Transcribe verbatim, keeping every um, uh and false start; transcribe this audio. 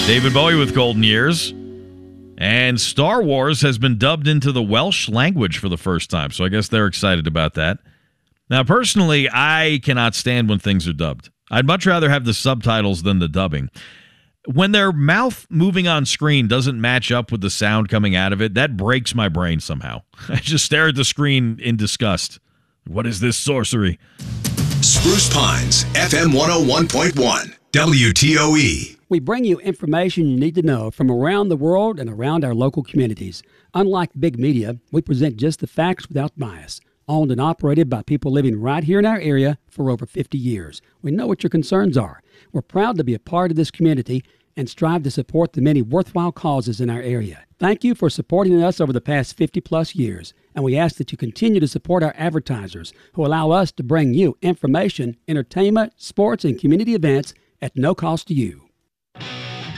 David Bowie with Golden Years. And Star Wars has been dubbed into the Welsh language for the first time, so I guess they're excited about that. Now, personally, I cannot stand when things are dubbed. I'd much rather have the subtitles than the dubbing. When their mouth moving on screen doesn't match up with the sound coming out of it, that breaks my brain somehow. I just stare at the screen in disgust. What is this sorcery? Spruce Pines, F M one oh one point one, W T O E. We bring you information you need to know from around the world and around our local communities. Unlike big media, we present just the facts without bias. Owned and operated by people living right here in our area for over fifty years. We know what your concerns are. We're proud to be a part of this community and strive to support the many worthwhile causes in our area. Thank you for supporting us over the past fifty plus years, and we ask that you continue to support our advertisers who allow us to bring you information, entertainment, sports, and community events at no cost to you.